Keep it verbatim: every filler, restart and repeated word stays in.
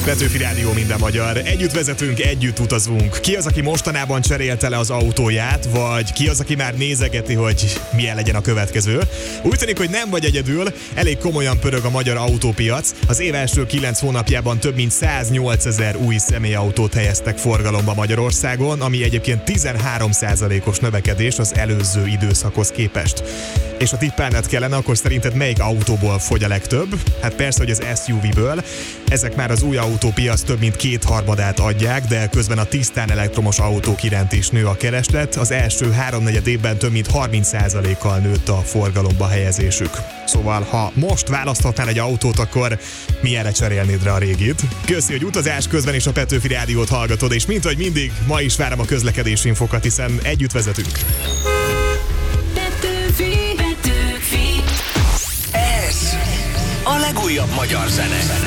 Petőfi Rádió, minden magyar. Együtt vezetünk, együtt utazunk. Ki az, aki mostanában cserélte le az autóját, vagy ki az, aki már nézegeti, hogy milyen legyen a következő? Úgy tűnik, hogy nem vagy egyedül, elég komolyan pörög a magyar autópiac. Az év első kilenc hónapjában több mint száznyolcezer új személyautót helyeztek forgalomba Magyarországon, ami egyébként tizenhárom százalékos növekedés az előző időszakhoz képest. És ha tippelned kellene, akkor szerinted melyik autóból fogy a legtöbb? Hát persze, hogy az es u vé-ből. Ezek már az új autópiac több mint kétharmadát adják, de közben a tisztán elektromos autók iránt is nő a kereslet. Az első háromnegyed évben több mint harminc százalékkal nőtt a forgalomba helyezésük. Szóval, ha most választhatnál egy autót, akkor milyenre cserélnéd rá a régit? Köszi, hogy utazás közben is a Petőfi Rádiót hallgatod, és mint hogy mindig, ma is várom a közlekedési infokat, hiszen együtt vezetünk. Ez a legújabb magyar zene.